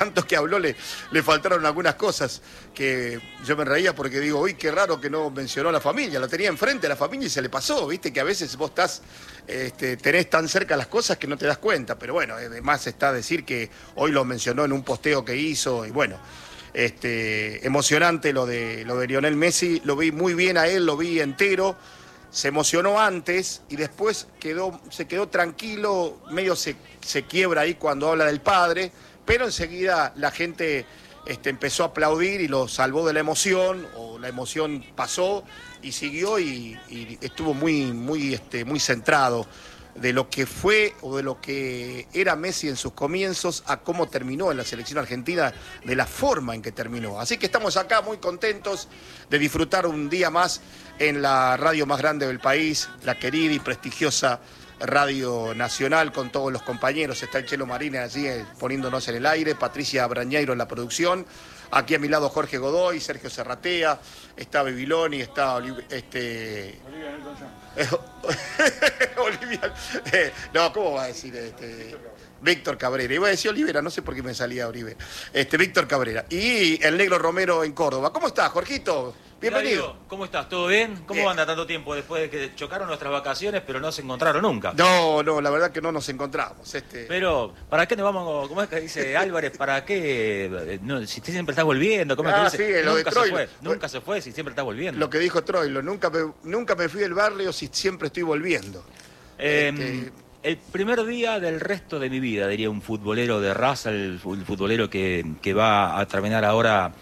tanto que habló le faltaron algunas cosas que yo me reía porque digo, uy, qué raro que no mencionó a la familia, lo tenía enfrente a la familia y se le pasó, viste que a veces vos tenés tan cerca las cosas que no te das cuenta, pero bueno, además está decir que hoy lo mencionó en un posteo que hizo y bueno, emocionante lo de Lionel Messi, lo vi muy bien a él, lo vi entero. Se emocionó antes y después se quedó tranquilo, medio se quiebra ahí cuando habla del padre, pero enseguida la gente empezó a aplaudir y lo salvó de la emoción, o la emoción pasó y siguió y estuvo muy centrado de lo que fue o de lo que era Messi en sus comienzos a cómo terminó en la selección argentina, de la forma en que terminó. Así que estamos acá muy contentos de disfrutar un día más en la radio más grande del país, la querida y prestigiosa Radio Nacional, con todos los compañeros. Está el Chelo Marina allí poniéndonos en el aire, Patricia Brañeiro en la producción, aquí a mi lado Jorge Godoy, Sergio Serratea, está Bebiloni, está Olivia no, ¿cómo va a decir Víctor Cabrera? Iba a decir Olivera, no sé por qué me salía Oribe. Víctor Cabrera. Y el Negro Romero en Córdoba. ¿Cómo estás, Jorgito? Bienvenido. Darío, ¿cómo estás? ¿Todo bien? ¿Cómo anda tanto tiempo después de que chocaron nuestras vacaciones, pero no se encontraron nunca? No, la verdad que no nos encontramos. Pero, ¿para qué nos vamos? ¿Cómo es que dice Álvarez? ¿Para qué? No, si usted siempre está volviendo, ¿cómo es que dice? Sí, lo de Troilo. Nunca se fue, si siempre está volviendo. Lo que dijo Troilo, nunca me fui del barrio si siempre estoy volviendo. El primer día del resto de mi vida, diría un futbolero de raza, el futbolero que va a terminar ahora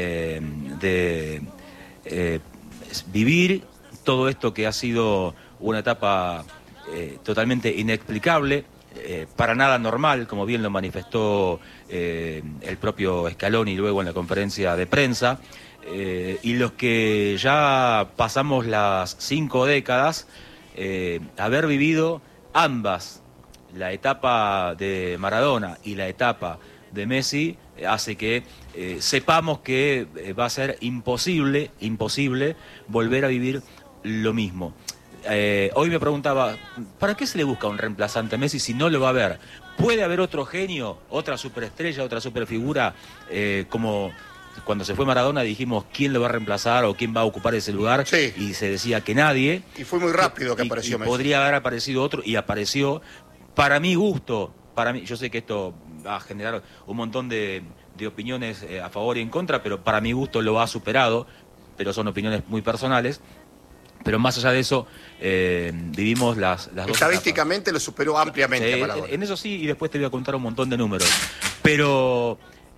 vivir todo esto que ha sido una etapa totalmente inexplicable, para nada normal, como bien lo manifestó el propio Scaloni luego en la conferencia de prensa, y los que ya pasamos las 5 décadas, haber vivido ambas, la etapa de Maradona y la etapa de Messi, hace que sepamos que va a ser imposible volver a vivir lo mismo. Hoy me preguntaba, ¿para qué se le busca un reemplazante a Messi si no lo va a haber? ¿Puede haber otro genio, otra superestrella, otra superfigura, como cuando se fue Maradona dijimos quién lo va a reemplazar o quién va a ocupar ese lugar? Sí. Y se decía que nadie. Y fue muy rápido que apareció Messi. Podría haber aparecido otro y apareció. Para mi gusto, yo sé que esto va a generar un montón de opiniones a favor y en contra, pero para mi gusto lo ha superado, pero son opiniones muy personales. Pero más allá de eso, vivimos las dos estadísticamente etapas. Lo superó ampliamente Maradona. En eso sí, y después te voy a contar un montón de números. Pero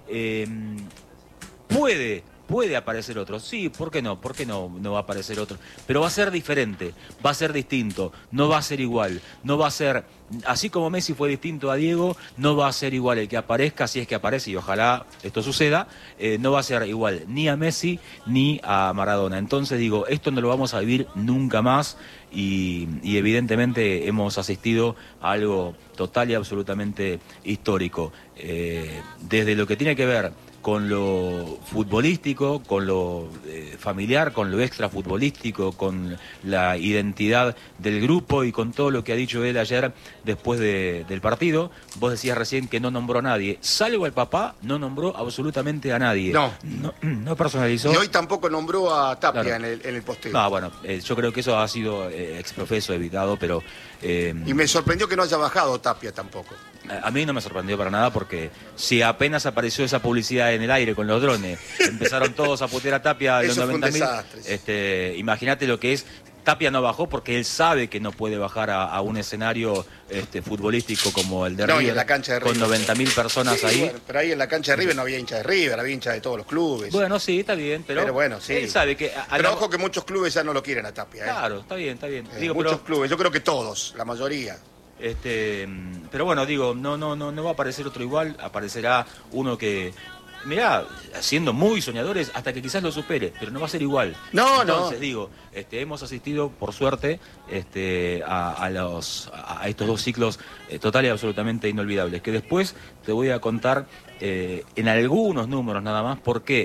puede aparecer otro, sí, ¿por qué no? ¿Por qué no va a aparecer otro? Pero va a ser diferente, va a ser distinto, no va a ser igual, no va a ser, así como Messi fue distinto a Diego, no va a ser igual el que aparezca, si es que aparece, y ojalá esto suceda, no va a ser igual ni a Messi ni a Maradona. Entonces digo, esto no lo vamos a vivir nunca más y evidentemente hemos asistido a algo total y absolutamente histórico. Desde lo que tiene que ver con lo futbolístico, con lo familiar, con lo extrafutbolístico, con la identidad del grupo y con todo lo que ha dicho él ayer después del partido. Vos decías recién que no nombró a nadie. Salvo el papá, no nombró absolutamente a nadie. No personalizó. Y hoy tampoco nombró a Tapia, claro, en el posteo. No, bueno, yo creo que eso ha sido exprofeso, evitado, pero... y me sorprendió que no haya bajado Tapia tampoco. A mí no me sorprendió para nada, porque si apenas apareció esa publicidad en el aire con los drones, empezaron todos a putear a Tapia de los 90.000. Imagínate lo que es. Tapia no bajó porque él sabe que no puede bajar a un escenario futbolístico como el de River, en la cancha de River, con 90.000 personas ahí. Bueno, pero ahí en la cancha de River no había hincha de River, había hincha de todos los clubes. Bueno, sí, está bien, pero bueno, sí. Él sabe que... Pero ojo que muchos clubes ya no lo quieren a Tapia. Claro, está bien. Digo, muchos clubes, yo creo que todos, la mayoría. Pero bueno, digo, no va a aparecer otro igual, aparecerá uno que, mirá, siendo muy soñadores, hasta que quizás lo supere, pero no va a ser igual. Entonces, digo, hemos asistido, por suerte, a estos dos ciclos total y absolutamente inolvidables, que después te voy a contar en algunos números nada más por qué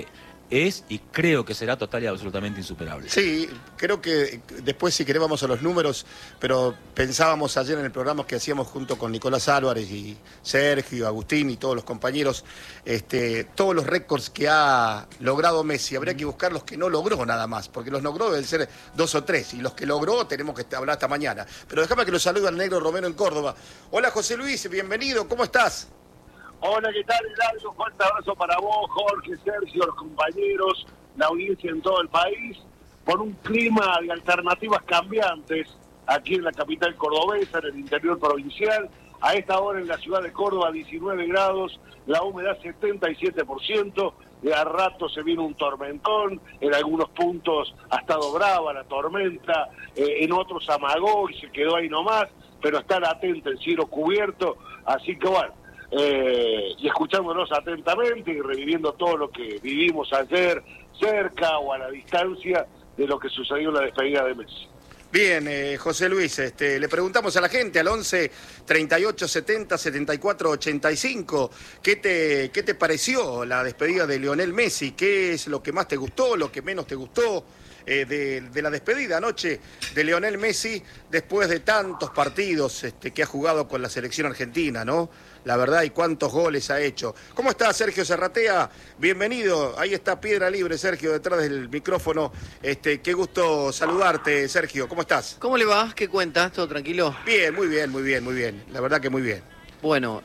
es y creo que será total y absolutamente insuperable. Sí, creo que después si querés vamos a los números, pero pensábamos ayer en el programa que hacíamos junto con Nicolás Álvarez y Sergio, Agustín y todos los compañeros, todos los récords que ha logrado Messi. Habría que buscar los que no logró nada más, porque los logró deben ser 2 o 3, y los que logró tenemos que hablar hasta mañana. Pero déjame que lo salude al negro Romero en Córdoba. Hola José Luis, bienvenido, ¿cómo estás? Hola, ¿qué tal, Hilario? Un fuerte abrazo para vos, Jorge, Sergio, los compañeros, la audiencia en todo el país, por un clima de alternativas cambiantes aquí en la capital cordobesa, en el interior provincial. A esta hora en la ciudad de Córdoba, 19 grados, la humedad 77%, de a rato se viene un tormentón, en algunos puntos ha estado brava la tormenta, en otros amagó y se quedó ahí nomás, pero estar atento, el cielo cubierto, así que bueno. Y escuchándonos atentamente y reviviendo todo lo que vivimos ayer cerca o a la distancia de lo que sucedió en la despedida de Messi. Bien, José Luis, le preguntamos a la gente al 11 38 70 74 85 ¿qué te pareció la despedida de Lionel Messi? ¿Qué es lo que más te gustó, lo que menos te gustó de la despedida anoche de Lionel Messi después de tantos partidos que ha jugado con la selección argentina, ¿no? La verdad, y cuántos goles ha hecho. ¿Cómo está Sergio Serratea? Bienvenido. Ahí está Piedra Libre, Sergio, detrás del micrófono. Qué gusto saludarte, Sergio. ¿Cómo estás? ¿Cómo le va? ¿Qué cuentas? ¿Todo tranquilo? Bien, muy bien, muy bien, muy bien. La verdad que muy bien. Bueno,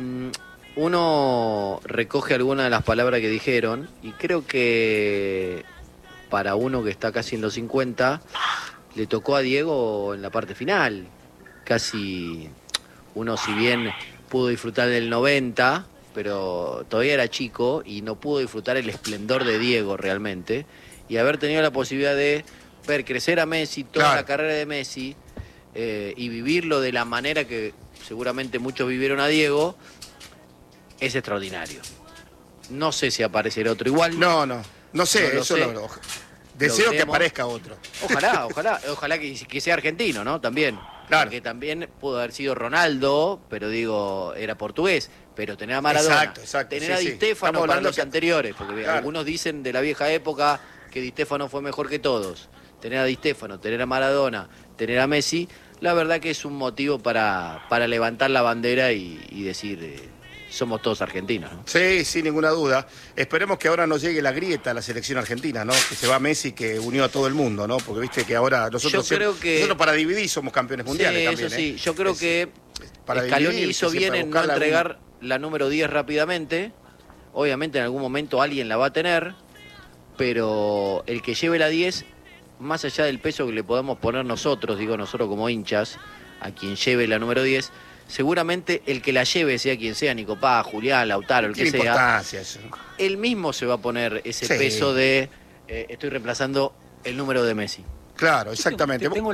uno recoge algunas de las palabras que dijeron y creo que para uno que está casi en los 50, le tocó a Diego en la parte final. Casi uno, si bien pudo disfrutar del 90, pero todavía era chico y no pudo disfrutar el esplendor de Diego realmente. Y haber tenido la posibilidad de ver crecer a Messi, toda la carrera de Messi, y vivirlo de la manera que seguramente muchos vivieron a Diego, es extraordinario. No sé si aparecerá otro igual. No sé, eso sé. Deseo que aparezca otro. Ojalá que sea argentino, ¿no? También. Claro. Porque también pudo haber sido Ronaldo, pero digo, era portugués. Pero tener a Maradona, exacto, tener a Di Stéfano para los anteriores, porque claro, algunos dicen de la vieja época que Di Stéfano fue mejor que todos. Tener a Di Stéfano, tener a Maradona, tener a Messi, la verdad que es un motivo para levantar la bandera y decir... somos todos argentinos, ¿no? Sí, sin ninguna duda. Esperemos que ahora no llegue la grieta a la selección argentina, ¿no? Que se va Messi, que unió a todo el mundo, ¿no? Porque viste que ahora nosotros para dividir somos campeones mundiales también. Eso sí, yo creo que Scaloni hizo bien en no entregar la número 10 rápidamente. Obviamente en algún momento alguien la va a tener, pero el que lleve la 10, más allá del peso que le podamos poner nosotros, digo nosotros como hinchas, a quien lleve la número 10, seguramente el que la lleve, sea quien sea, Nico Paz, Julián, Lautaro, el que sea, él mismo se va a poner ese peso de estoy reemplazando el número de Messi. Claro, exactamente. Tengo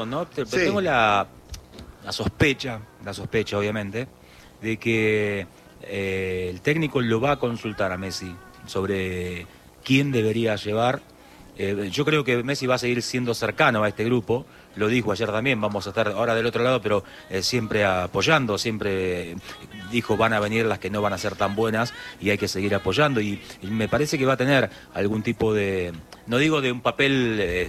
la sospecha, obviamente, de que el técnico lo va a consultar a Messi sobre quién debería llevar. Yo creo que Messi va a seguir siendo cercano a este grupo. Lo dijo ayer también, vamos a estar ahora del otro lado, pero siempre apoyando, siempre dijo van a venir las que no van a ser tan buenas y hay que seguir apoyando. Y me parece que va a tener algún tipo de, no digo de un papel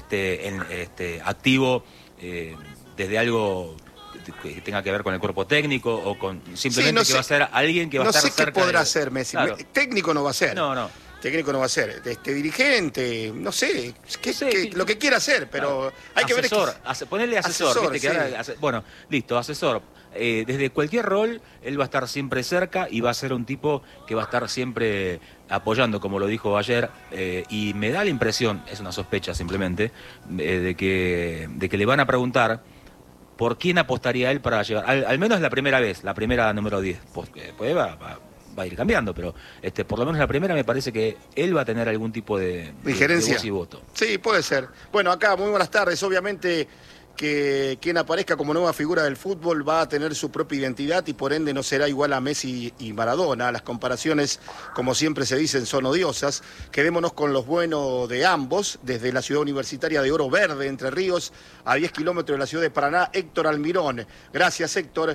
activo desde algo que tenga que ver con el cuerpo técnico o con simplemente que va a ser alguien que va a estar cerca. No sé qué podrá ser Messi. Claro. Técnico no va a ser. No. Técnico no va a ser, dirigente, no sé, lo que quiera hacer, pero hay que ver... Ponerle asesor, ¿viste? Bueno, listo, asesor. Desde cualquier rol, él va a estar siempre cerca y va a ser un tipo que va a estar siempre apoyando, como lo dijo ayer, y me da la impresión, es una sospecha simplemente, de que le van a preguntar por quién apostaría él para llevar, al menos la primera vez, la primera número 10, pues va a ir cambiando, pero por lo menos la primera me parece que él va a tener algún tipo de injerencia voz y voto. Sí, puede ser. Bueno, acá muy buenas tardes, obviamente que quien aparezca como nueva figura del fútbol va a tener su propia identidad y por ende no será igual a Messi y Maradona. Las comparaciones, como siempre se dicen, son odiosas. Quedémonos con los buenos de ambos, desde la ciudad universitaria de Oro Verde, Entre Ríos, a 10 kilómetros de la ciudad de Paraná, Héctor Almirón. Gracias, Héctor.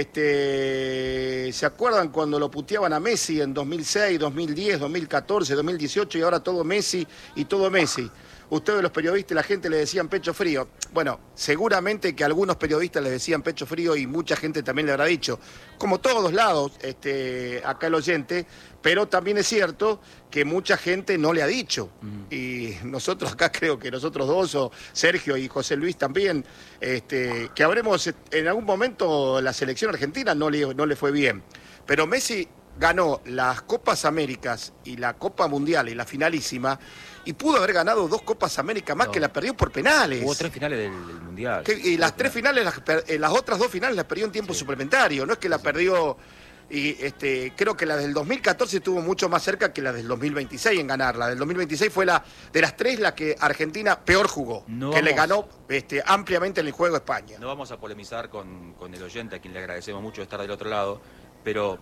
¿Se acuerdan cuando lo puteaban a Messi en 2006, 2010, 2014, 2018 y ahora todo Messi y todo Messi? Ustedes los periodistas, la gente le decían pecho frío. Bueno, seguramente que algunos periodistas les decían pecho frío y mucha gente también le habrá dicho, como todos lados, acá el oyente, pero también es cierto que mucha gente no le ha dicho. Y nosotros acá creo que nosotros dos, o Sergio y José Luis también, que habremos, en algún momento la selección argentina no le fue bien. Pero Messi ganó las Copas Américas y la Copa Mundial y la finalísima, y pudo haber ganado 2 Copas América más que la perdió por penales. Hubo 3 finales del Mundial. Y las 3 finales, las otras 2 finales las perdió en tiempo suplementario, no es que la perdió, y creo que la del 2014 estuvo mucho más cerca que la del 2026 en ganar. La del 2026 fue la de las 3 la que Argentina peor jugó, le ganó ampliamente en el juego a España. No vamos a polemizar con el oyente, a quien le agradecemos mucho estar del otro lado, pero...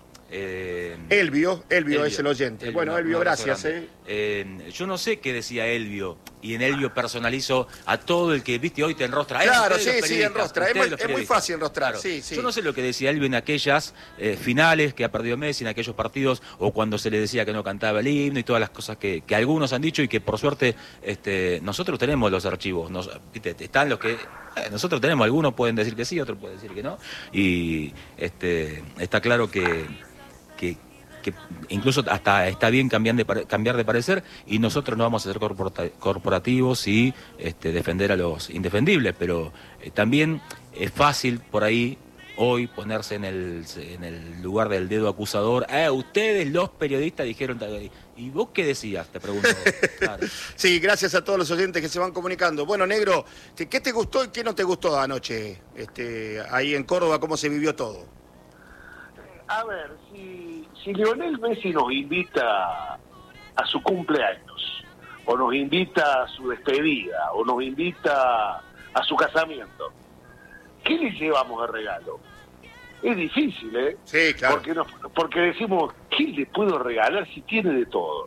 Elvio es el oyente. Bueno, Elvio, gracias. Yo no sé qué decía Elvio, y en Elvio personalizo a todo el que, viste, hoy te enrostra. Claro, sí, enrostra. Es muy fácil enrostrar. Claro. Sí. Yo no sé lo que decía Elvio en aquellas finales que ha perdido Messi, en aquellos partidos, o cuando se le decía que no cantaba el himno y todas las cosas que algunos han dicho y que por suerte nosotros tenemos los archivos. Están los que... nosotros tenemos, algunos pueden decir que sí, otros pueden decir que no, y está claro que incluso hasta está bien cambiar de parecer, y nosotros no vamos a ser corporativos y defender a los indefendibles, pero también es fácil por ahí hoy ponerse en el lugar del dedo acusador. Ustedes los periodistas dijeron... ¿Y vos qué decías? Te pregunto. Claro. Sí, gracias a todos los oyentes que se van comunicando. Bueno, Negro, ¿qué te gustó y qué no te gustó anoche ahí en Córdoba? ¿Cómo se vivió todo? A ver, si Lionel Messi nos invita a su cumpleaños, o nos invita a su despedida, o nos invita a su casamiento, ¿qué le llevamos de regalo? Es difícil, ¿eh? Sí, claro. Porque decimos, ¿qué le puedo regalar si tiene de todo?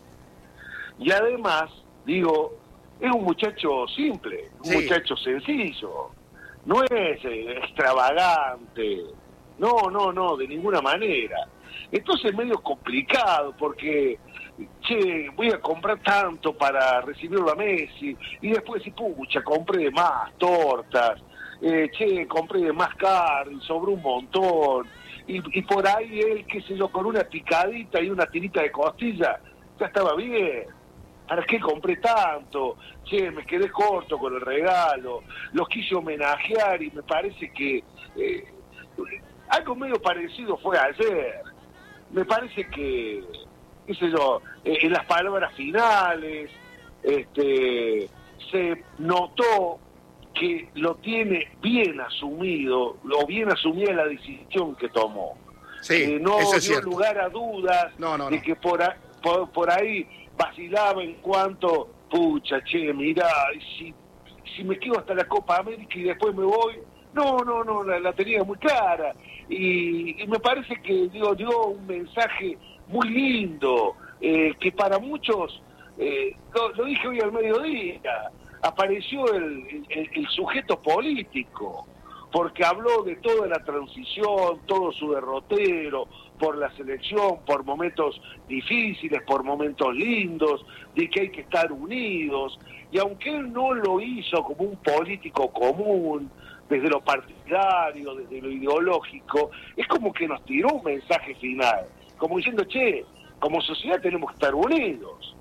Y además, digo, es un muchacho simple, un muchacho sencillo, no es extravagante, no, de ninguna manera. Entonces es medio complicado porque, voy a comprar tanto para recibirlo a Messi, y después decir, pucha, compré más tortas, compré de más carne, sobró un montón, y por ahí él, qué sé yo, con una picadita y una tirita de costilla, ya estaba bien. ¿Para qué compré tanto? Me quedé corto con el regalo, los quise homenajear y me parece que algo medio parecido fue ayer. Me parece que, qué sé yo, en las palabras finales, se notó que lo tiene bien asumido, o bien asumida la decisión que tomó. Sí, no eso es dio cierto. lugar a dudas de que por ahí vacilaba en cuanto, pucha, mirá, si me quedo hasta la Copa América y después me voy. No, la tenía muy clara. Y me parece que dio un mensaje muy lindo, que para muchos, lo dije hoy al mediodía, apareció el sujeto político, porque habló de toda la transición, todo su derrotero por la selección, por momentos difíciles, por momentos lindos, de que hay que estar unidos, y aunque él no lo hizo como un político común, desde lo partidario, desde lo ideológico, es como que nos tiró un mensaje final, como diciendo, como sociedad tenemos que estar unidos.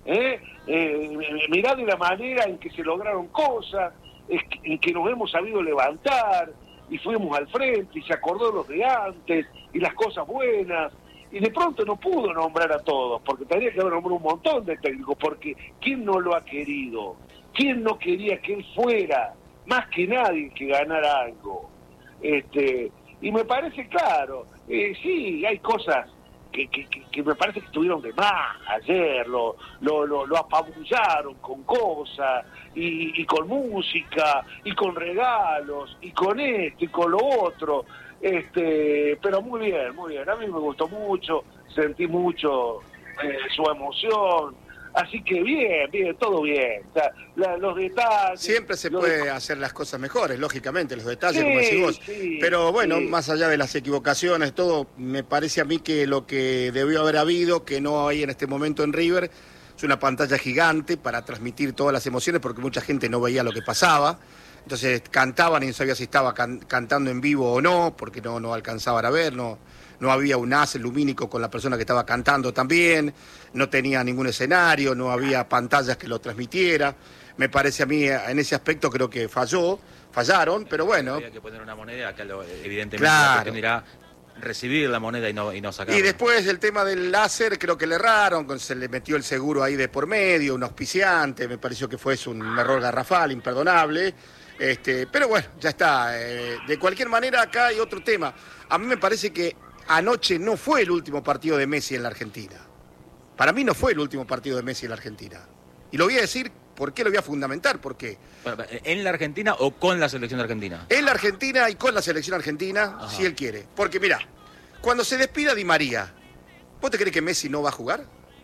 Mirá de la manera en que se lograron cosas, en que nos hemos sabido levantar, y fuimos al frente, y se acordó los de antes, y las cosas buenas, y de pronto no pudo nombrar a todos, porque tendría que haber nombrado un montón de técnicos, porque ¿quién no lo ha querido? ¿Quién no quería que él fuera, más que nadie, que ganara algo? Y me parece claro, sí, hay cosas que me parece que estuvieron de más ayer, lo apabullaron con cosas, y con música, y con regalos, y con esto, y con lo otro, pero muy bien, a mí me gustó mucho, sentí mucho su emoción. Así que bien, todo bien. O sea, los detalles... Siempre se puede hacer las cosas mejores, lógicamente, los detalles, como decís vos. Sí, pero bueno, sí. Más allá de las equivocaciones, todo, me parece a mí que lo que debió haber habido, que no hay en este momento en River, es una pantalla gigante para transmitir todas las emociones, porque mucha gente no veía lo que pasaba. Entonces cantaban y no sabía si estaba cantando en vivo o no, porque no alcanzaban a ver, no había un haz lumínico con la persona que estaba cantando también, no tenía ningún escenario, no había pantallas que lo transmitiera. Me parece a mí, en ese aspecto creo que fallaron, pero bueno. Había que poner una moneda, acá evidentemente Claro. la cuestión irá recibir la moneda y no sacarla. Y después el tema del láser, creo que le erraron, se le metió el seguro ahí de por medio, un auspiciante, me pareció que fue un error garrafal, imperdonable. Pero bueno, ya está. De cualquier manera, acá hay otro tema. A mí me parece que anoche no fue el último partido de Messi en la Argentina. Para mí no fue el último partido de Messi en la Argentina. Y lo voy a decir, ¿por qué lo voy a fundamentar? ¿Por qué? Bueno, ¿en la Argentina o con la selección de Argentina? En la Argentina y con la selección argentina, Ajá. si él quiere. Porque mirá, cuando se despida Di María, ¿vos te crees que Messi no va a jugar?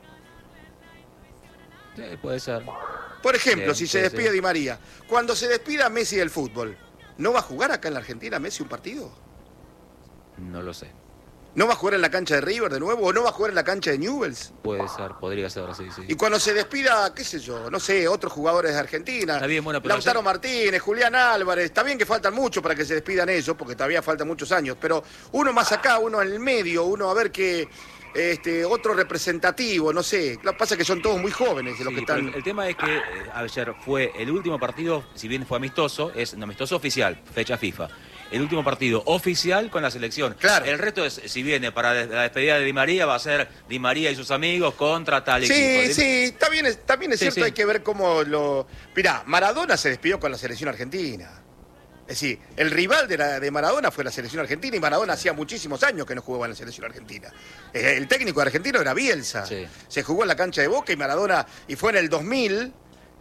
Sí, puede ser. Por ejemplo, Bien, si se sí, despide sí. Di María, cuando se despida Messi del fútbol, ¿no va a jugar acá en la Argentina Messi un partido? No lo sé. ¿No va a jugar en la cancha de River de nuevo? ¿O no va a jugar en la cancha de Newell's? Puede ser, podría ser, sí. Y cuando se despida, qué sé yo, no sé, otros jugadores de Argentina, Está bien, bueno, pero Lautaro ayer- Martínez, Julián Álvarez, está bien que faltan mucho para que se despidan ellos, porque todavía faltan muchos años, pero uno más acá, uno en el medio, uno a ver qué, otro representativo, no sé, lo que pasa es que son todos muy jóvenes los Sí, que pero están... el tema es que ayer fue el último partido, si bien fue amistoso, es un amistoso oficial, fecha FIFA. El último partido oficial con la selección. Claro. El resto es, si viene para la despedida de Di María, va a ser Di María y sus amigos contra tal equipo. Sí, también es Sí, cierto, sí. hay que ver cómo lo... Mirá, Maradona se despidió con la selección argentina. Es decir, el rival de Maradona fue la selección argentina y Maradona hacía muchísimos años que no jugaba en la selección argentina. El técnico argentino era Bielsa. Sí. Se jugó en la cancha de Boca y Maradona, y fue en el 2000...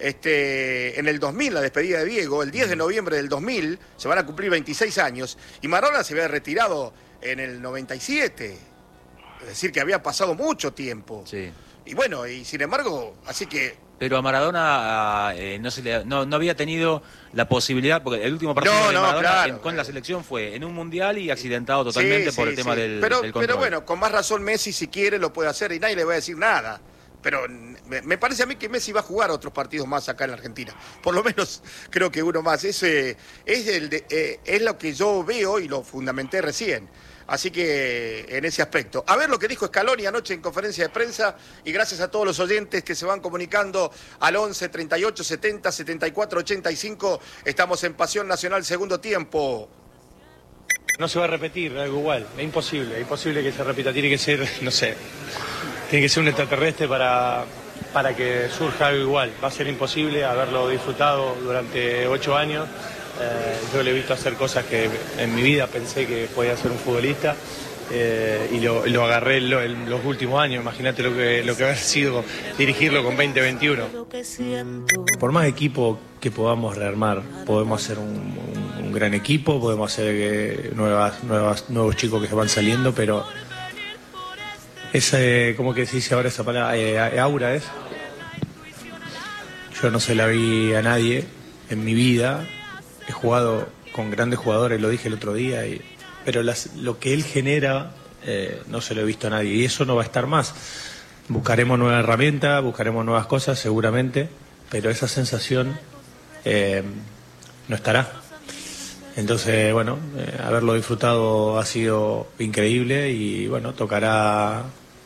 en el 2000, la despedida de Diego, el 10 de noviembre del 2000, se van a cumplir 26 años, y Maradona se había retirado en el 97. Es decir, que había pasado mucho tiempo. Sí. Y bueno, y sin embargo, así que... Pero a Maradona no había tenido la posibilidad, porque el último partido de Maradona claro. con la selección fue en un mundial y accidentado totalmente por el tema del control. Pero bueno, con más razón Messi, si quiere, lo puede hacer y nadie le va a decir nada. Pero me parece a mí que Messi va a jugar otros partidos más acá en la Argentina. Por lo menos creo que uno más. Es lo que yo veo y lo fundamenté recién. Así que en ese aspecto. A ver lo que dijo Scaloni anoche en conferencia de prensa, y gracias a todos los oyentes que se van comunicando al 11 38 70 74 85. Estamos en Pasión Nacional, segundo tiempo. No se va a repetir algo igual, es imposible que se repita, tiene que ser, no sé, tiene que ser un extraterrestre para que surja algo igual, va a ser imposible haberlo disfrutado durante 8 años, yo le he visto hacer cosas que en mi vida pensé que podía ser un futbolista y lo agarré en los últimos años, imagínate lo que haber sido dirigirlo con 20-21. Por más equipo que podamos rearmar, podemos hacer un gran equipo, podemos hacer nuevos chicos que se van saliendo, pero ¿cómo que se dice ahora esa palabra? Aura es. Yo no se la vi a nadie en mi vida, he jugado con grandes jugadores, lo dije el otro día, pero lo que él genera no se lo he visto a nadie y eso no va a estar más. Buscaremos nuevas herramientas, buscaremos nuevas cosas seguramente, pero esa sensación no estará. Entonces, bueno, haberlo disfrutado ha sido increíble y bueno, tocará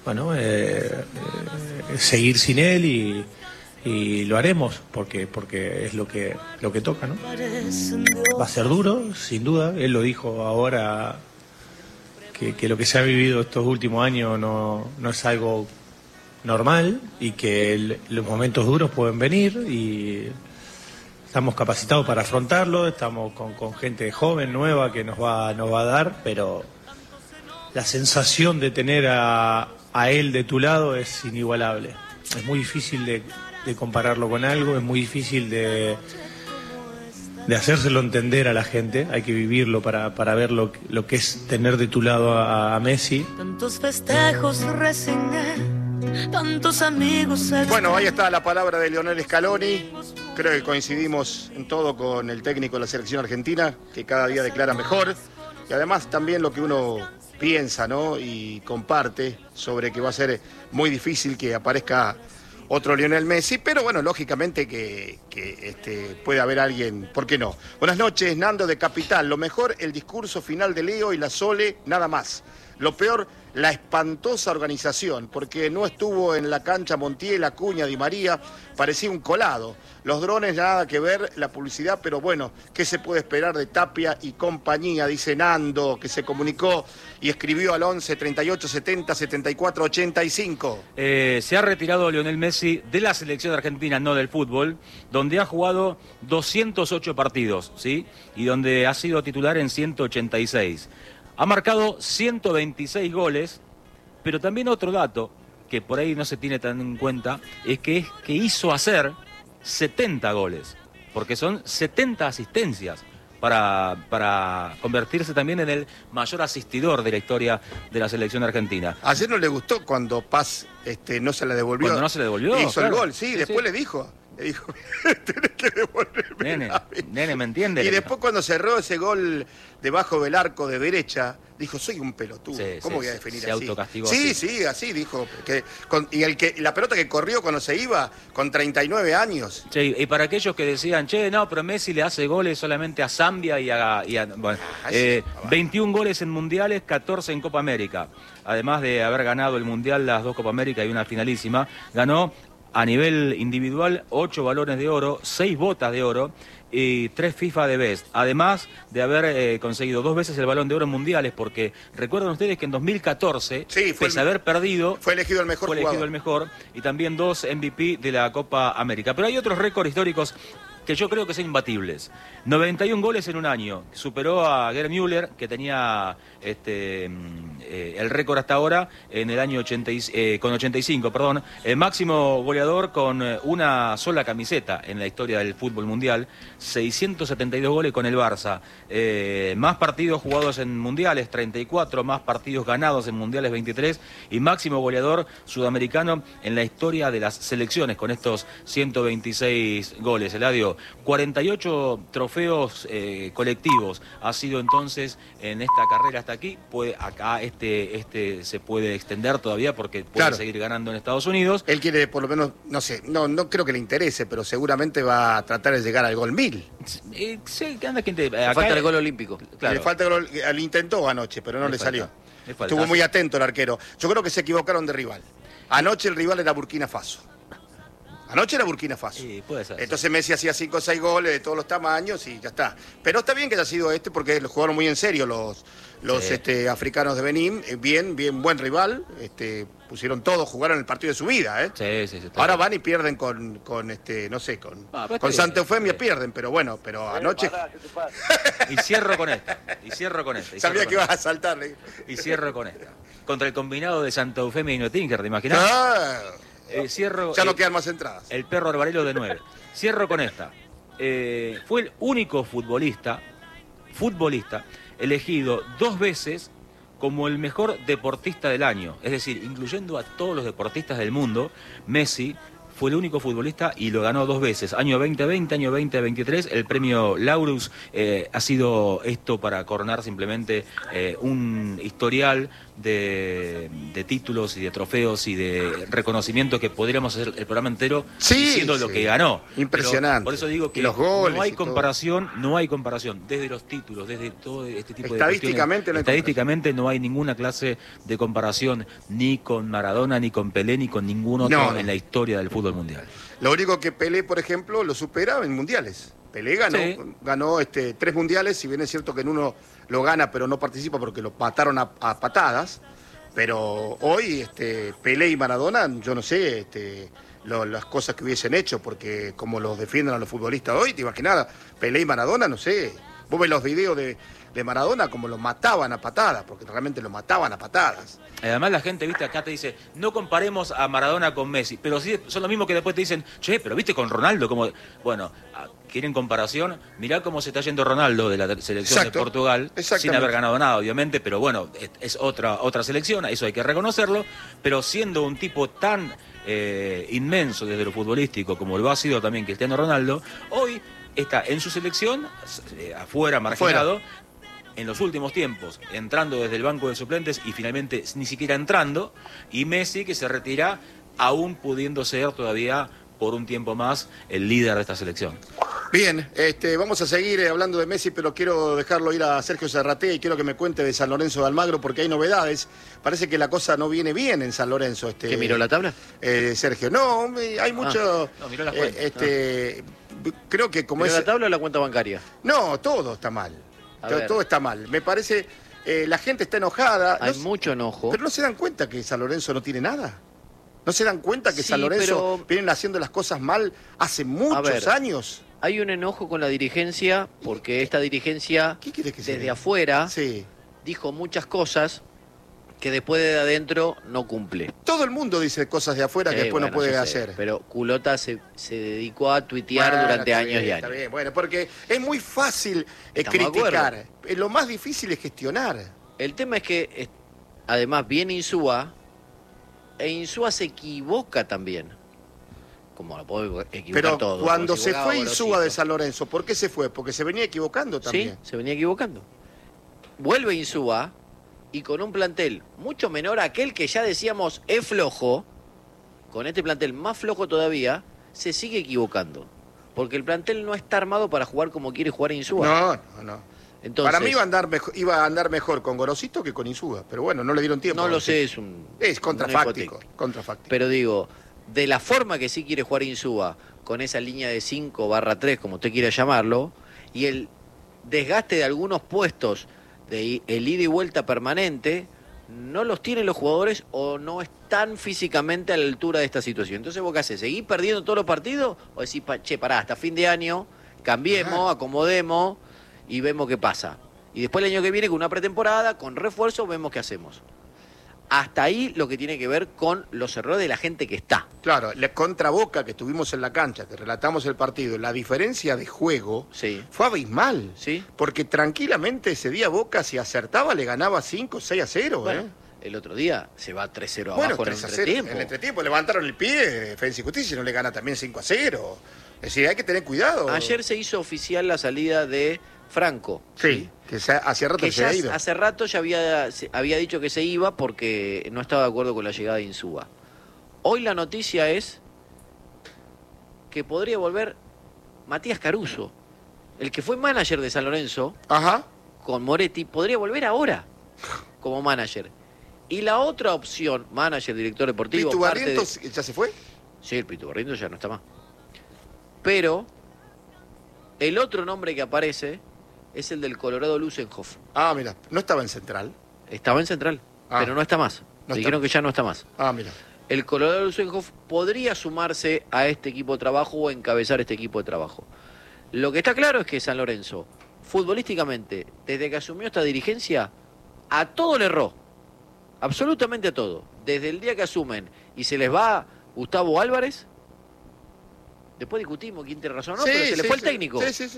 seguir sin él y lo haremos porque es lo que toca, ¿no? Va a ser duro, sin duda. Él lo dijo ahora que lo que se ha vivido estos últimos años no es algo normal y que los momentos duros pueden venir y estamos capacitados para afrontarlo, estamos con gente joven, nueva que nos va a dar, pero la sensación de tener a él de tu lado es inigualable. Es muy difícil de compararlo con algo, es muy difícil de hacérselo entender a la gente. Hay que vivirlo para ver lo que es tener de tu lado a Messi. Tantos festejos resigné, tantos amigos. Bueno, ahí está la palabra de Lionel Scaloni. Creo que coincidimos en todo con el técnico de la selección argentina, que cada día declara mejor. Y además también lo que uno piensa, ¿no? Y comparte sobre que va a ser muy difícil que aparezca otro Lionel Messi, pero bueno, lógicamente que puede haber alguien, ¿por qué no? Buenas noches, Nando de Capital. Lo mejor, el discurso final de Leo y la Sole, nada más. Lo peor, la espantosa organización, porque no estuvo en la cancha Montiel, Acuña, Di María, parecía un colado. Los drones, nada que ver, la publicidad, pero bueno, ¿qué se puede esperar de Tapia y compañía? Dice Nando, que se comunicó y escribió al 11 38 70 74 85. Se ha retirado Lionel Messi de la selección argentina, no del fútbol, donde ha jugado 208 partidos, ¿sí? Y donde ha sido titular en 186. Ha marcado 126 goles, pero también otro dato que por ahí no se tiene tan en cuenta es que hizo hacer 70 goles, porque son 70 asistencias para convertirse también en el mayor asistidor de la historia de la selección argentina. Ayer no le gustó cuando Paz no se la devolvió. Cuando no se le devolvió. Hizo claro. el gol, sí, después le dijo, tenés que devolverme. Nene, ¿me entiende? Y después cuando cerró ese gol debajo del arco de derecha, dijo, soy un pelotudo. ¿Cómo voy a definir se así? Autocastigó sí, así. Sí, así dijo. La pelota que corrió cuando se iba, con 39 años. Sí, y para aquellos que decían, no, pero Messi le hace goles solamente a Zambia bueno, 21 goles en mundiales, 14 en Copa América. Además de haber ganado el mundial, las 2 Copa América y una finalísima, ganó a nivel individual 8 balones de oro, 6 botas de oro y 3 FIFA de Best. Además de haber conseguido 2 veces el Balón de Oro en mundiales, porque recuerdan ustedes que en 2014, pese a haber perdido, fue elegido el mejor jugador. Y también 2 MVP de la Copa América. Pero hay otros récords históricos que yo creo que son imbatibles. 91 goles en un año. Superó a Gerd Müller, que tenía el récord hasta ahora en el año 85, perdón. El máximo goleador con una sola camiseta en la historia del fútbol mundial. 672 goles con el Barça. Más partidos jugados en mundiales, 34. Más partidos ganados en mundiales, 23. Y máximo goleador sudamericano en la historia de las selecciones con estos 126 goles. Eladio, 48 trofeos colectivos ha sido entonces en esta carrera hasta aquí. Acá se puede extender todavía porque puede seguir ganando en Estados Unidos. Él quiere, por lo menos, no sé, no creo que le interese, pero seguramente va a tratar de llegar al gol 1000. Falta el gol olímpico. Claro. Le falta el gol, lo intentó anoche, pero no le salió. Estuvo muy atento el arquero. Yo creo que se equivocaron de rival. Anoche el rival era Burkina Faso. Anoche era Burkina Faso. Sí, puede ser. Entonces Messi hacía 5 o 6 goles de todos los tamaños y ya está. Pero está bien que haya sido porque lo jugaron muy en serio los africanos de Benín. Buen rival. Pusieron todo, jugaron el partido de su vida. Sí. Ahora van y pierden con Santa Eufemia pierden, pero bueno, anoche... Y cierro con esta. Sabía que ibas a saltarle. Y cierro con esta. Contra el combinado de Santa Eufemia y Nottingham, ¿te imaginas? Ya no quedan más entradas. El perro Arbarelo de 9. Cierro con esta. Fue el único futbolista elegido 2 veces como el mejor deportista del año. Es decir, incluyendo a todos los deportistas del mundo, Messi fue el único futbolista y lo ganó 2 veces. Año 2020, año 2023, el premio Laurus ha sido esto para coronar simplemente un historial de títulos y de trofeos y de reconocimientos que podríamos hacer el programa entero diciendo lo que ganó. Impresionante. Pero por eso digo que los goles no hay comparación desde los títulos, desde todo este tipo de estadísticamente no hay ninguna clase de comparación ni con Maradona, ni con Pelé, ni con ningún otro en la historia del fútbol mundial. Lo único que Pelé, por ejemplo, lo supera en mundiales. Pelé ganó 3 mundiales, si bien es cierto que en uno lo gana pero no participa porque lo mataron a patadas, pero hoy Pelé y Maradona, yo no sé las cosas que hubiesen hecho, porque como los defienden a los futbolistas hoy, te imaginas, Pelé y Maradona, no sé, vos ves los videos de de Maradona como lo mataban a patadas, porque realmente lo mataban a patadas. Además la gente, viste, acá te dice, no comparemos a Maradona con Messi, pero sí son los mismos que después te dicen, che, pero viste con Ronaldo, como, bueno, ¿quieren comparación? Mirá cómo se está yendo Ronaldo de la selección de Portugal, sin haber ganado nada, obviamente, pero bueno, es otra selección, eso hay que reconocerlo, pero siendo un tipo tan inmenso desde lo futbolístico como lo ha sido también Cristiano Ronaldo, hoy está en su selección, afuera, marginado, en los últimos tiempos, entrando desde el banco de suplentes y finalmente ni siquiera entrando, y Messi que se retira aún pudiendo ser todavía por un tiempo más el líder de esta selección. Bien, vamos a seguir hablando de Messi, pero quiero dejarlo ir a Sergio Serratea y quiero que me cuente de San Lorenzo de Almagro porque hay novedades. Parece que la cosa no viene bien en San Lorenzo. ¿Que miró la tabla? Sergio, no, hay mucho... No, miró la cuenta. Creo que como ¿Miró la tabla o la cuenta bancaria? No, todo está mal. Todo está mal. Me parece, la gente está enojada. Hay mucho enojo. Pero no se dan cuenta que San Lorenzo no tiene nada. ¿No se dan cuenta que San Lorenzo vienen haciendo las cosas mal hace muchos años? Hay un enojo con la dirigencia porque esta dirigencia desde afuera dijo muchas cosas que después de adentro no cumple. Todo el mundo dice cosas de afuera que después no puede hacer. Pero Culota se dedicó a tuitear durante años y años. Está bien, bueno, porque es muy fácil criticar. Lo más difícil es gestionar. El tema es que, además, viene Insúa, e Insúa se equivoca también. Como lo puedo equivocar todo. Pero cuando se fue Insúa de San Lorenzo, ¿por qué se fue? Porque se venía equivocando también. Sí, se venía equivocando. Vuelve Insúa y con un plantel mucho menor a aquel que ya decíamos es flojo, con este plantel más flojo todavía, se sigue equivocando. Porque el plantel no está armado para jugar como quiere jugar Insúa. No. Entonces, para mí iba a andar mejor con Gorosito que con Insúa, pero bueno, no le dieron tiempo. No lo sé, es contrafáctico. Pero digo, de la forma que sí quiere jugar Insúa, con esa línea de 5/3, como usted quiera llamarlo, y el desgaste de algunos puestos, de el ida y vuelta permanente, no los tienen los jugadores o no están físicamente a la altura de esta situación. Entonces, ¿vos qué haces? ¿Seguís perdiendo todos los partidos? O decís, che, pará, hasta fin de año, cambiemos, acomodemos y vemos qué pasa. Y después el año que viene, con una pretemporada, con refuerzo, vemos qué hacemos. Hasta ahí lo que tiene que ver con los errores de la gente que está. Claro, la contra Boca que estuvimos en la cancha, que relatamos el partido, la diferencia de juego fue abismal. ¿Sí? Porque tranquilamente ese día Boca, si acertaba, le ganaba 5-6-0. Bueno, el otro día se va 3-0 abajo en el entretiempo. En el entretiempo levantaron el pie, Defensa y Justicia, y no le gana también 5-0. Es decir, hay que tener cuidado. Ayer se hizo oficial la salida de Franco. Sí, que hace rato que se ha ido. Hace rato ya había dicho que se iba porque no estaba de acuerdo con la llegada de Insúa. Hoy la noticia es que podría volver Matías Caruso, el que fue manager de San Lorenzo, con Moretti, podría volver ahora como manager. Y la otra opción, manager, director deportivo... ¿Pitu Barrientos ya se fue? Sí, el Pitu Barrientos ya no está más. Pero el otro nombre que aparece es el del Colorado Lusenhoff. Mira, ¿no estaba en Central? Estaba en Central, pero no está más. Dijeron que ya no está más. Mira. El Colorado Lusenhoff podría sumarse a este equipo de trabajo o encabezar este equipo de trabajo. Lo que está claro es que San Lorenzo, futbolísticamente, desde que asumió esta dirigencia, a todo le erró. Absolutamente a todo. Desde el día que asumen y se les va Gustavo Álvarez, después discutimos quién tiene razón o no, pero se le fue el técnico. Sí.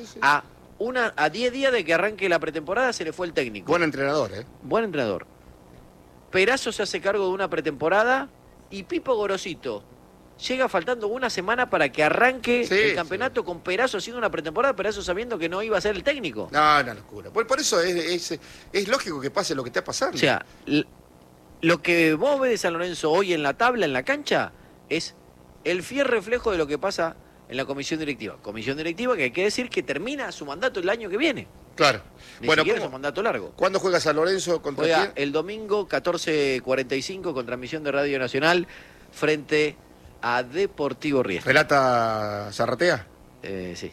A 10 días de que arranque la pretemporada se le fue el técnico. Buen entrenador, Buen entrenador. Perazo se hace cargo de una pretemporada y Pipo Gorosito llega faltando una semana para que arranque el campeonato con Perazo haciendo una pretemporada, Perazo sabiendo que no iba a ser el técnico. No, una locura. Por eso es lógico que pase lo que está pasando. O sea, lo que vos ves de San Lorenzo hoy en la tabla, en la cancha, es el fiel reflejo de lo que pasa en la comisión directiva. Comisión directiva que hay que decir que termina su mandato el año que viene. Claro. Ni siquiera es un mandato largo. ¿Cuándo juega San Lorenzo contra quién? El domingo 14:45 con transmisión de Radio Nacional frente a Deportivo Riestra. ¿Relata Zarratea? Sí.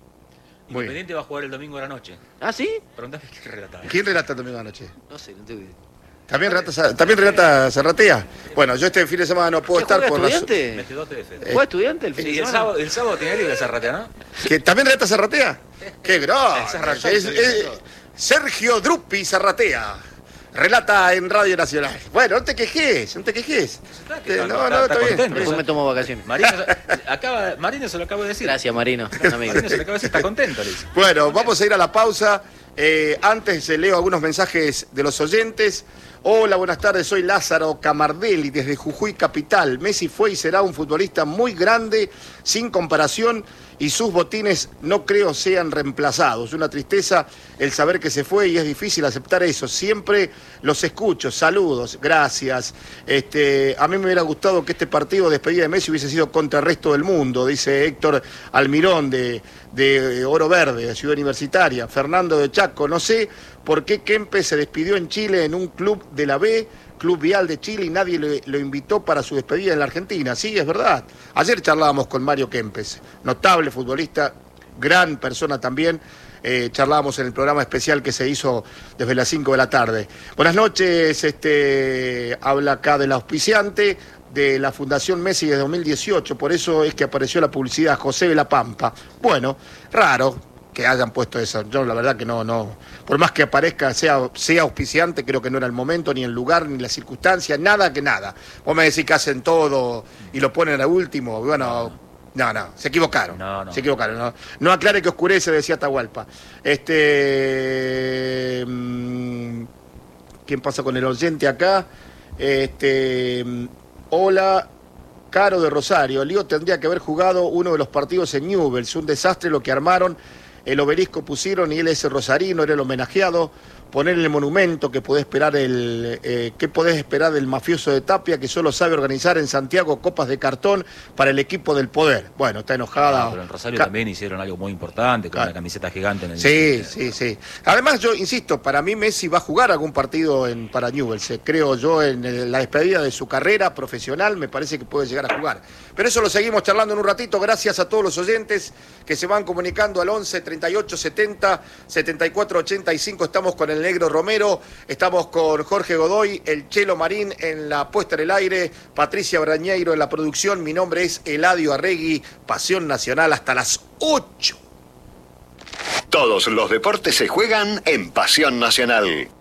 Independiente va a jugar el domingo a la noche. ¿Ah, sí? Preguntame qué relata. ¿Quién relata el domingo a la noche? No sé, no tengo idea. ¿También Renata Zarratea? Bueno, yo este fin de semana no puedo estar por Estudiante? ¿Fue estudiante el fin de semana? El sábado tiene libre Zarratea, ¿no? ¿También Renata Zarratea? ¡Qué grosso! Es Sergio Drupi Zarratea. Relata en Radio Nacional. Bueno, no te quejes. No, está bien. Después me tomo vacaciones. Marino se lo acabo de decir. Gracias, Marino. Amigo. Marino se lo acabo de decir, está contento, le dice. Bueno, vamos a ir a la pausa. Antes leo algunos mensajes de los oyentes. Hola, buenas tardes, soy Lázaro Camardelli desde Jujuy Capital. Messi fue y será un futbolista muy grande, sin comparación, y sus botines no creo sean reemplazados. Una tristeza el saber que se fue y es difícil aceptar eso. Siempre los escucho, saludos, gracias. A mí me hubiera gustado que este partido de despedida de Messi hubiese sido contra el resto del mundo, dice Héctor Almirón de Oro Verde, de Ciudad Universitaria. Fernando de Chaco, no sé por qué Kempes se despidió en Chile en un club de la B, Club Vial de Chile, y nadie lo invitó para su despedida en la Argentina. Sí, es verdad. Ayer charlábamos con Mario Kempes, notable futbolista, gran persona también. Charlábamos en el programa especial que se hizo desde las 5 de la tarde. Buenas noches, habla acá del auspiciante de la Fundación Messi de 2018, por eso es que apareció la publicidad, José de la Pampa. Bueno, raro que hayan puesto eso. Yo la verdad que no. Por más que aparezca, sea auspiciante, creo que no era el momento, ni el lugar, ni la circunstancia, nada que nada. Vos me decís que hacen todo y lo ponen a último, bueno, no, se equivocaron. Se equivocaron. No aclare que oscurece, decía Atahualpa. ¿Quién pasa con el oyente acá? Hola, Caro de Rosario. Lío tendría que haber jugado uno de los partidos en Newell's. Un desastre lo que armaron. El obelisco pusieron y él es rosarino, era el homenajeado. Poner el monumento que podés esperar ¿qué podés esperar del mafioso de Tapia que solo sabe organizar en Santiago copas de cartón para el equipo del poder? Bueno, está enojada. Pero en Rosario también hicieron algo muy importante con una camiseta gigante en el Sí. Además, yo insisto, para mí Messi va a jugar algún partido para Newell's. Creo yo en la despedida de su carrera profesional, me parece que puede llegar a jugar. Pero eso lo seguimos charlando en un ratito. Gracias a todos los oyentes que se van comunicando al 11 38 70 74 85. Estamos con el Negro Romero, estamos con Jorge Godoy, el Chelo Marín en la puesta en el aire, Patricia Brañeiro en la producción. Mi nombre es Eladio Arregui, Pasión Nacional hasta las 8. Todos los deportes se juegan en Pasión Nacional.